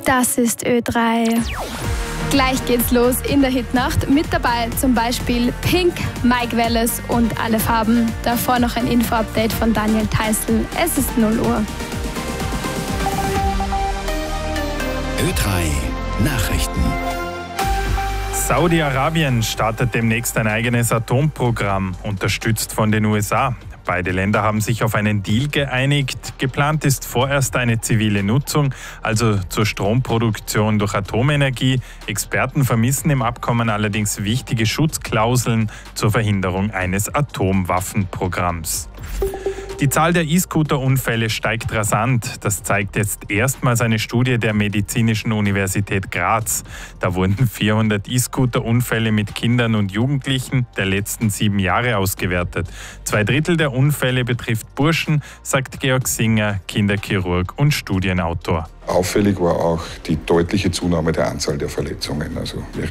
Das ist Ö3. Gleich geht's los in der Hitnacht. Mit dabei zum Beispiel Pink, Mike Wallace und Alle Farben. Davor noch ein Info-Update von Daniel Theißl. Es ist 0 Uhr. Ö3 Nachrichten. Saudi-Arabien startet demnächst ein eigenes Atomprogramm, unterstützt von den USA. Beide Länder haben sich auf einen Deal geeinigt. Geplant ist vorerst eine zivile Nutzung, also zur Stromproduktion durch Atomenergie. Experten vermissen im Abkommen allerdings wichtige Schutzklauseln zur Verhinderung eines Atomwaffenprogramms. Die Zahl der E-Scooter-Unfälle steigt rasant. Das zeigt jetzt erstmals eine Studie der Medizinischen Universität Graz. Da wurden 400 E-Scooter-Unfälle mit Kindern und Jugendlichen der letzten 7 Jahre ausgewertet. 2/3 der Unfälle betrifft Burschen, sagt Georg Singer, Kinderchirurg und Studienautor. Auffällig war auch die deutliche Zunahme der Anzahl der Verletzungen. Also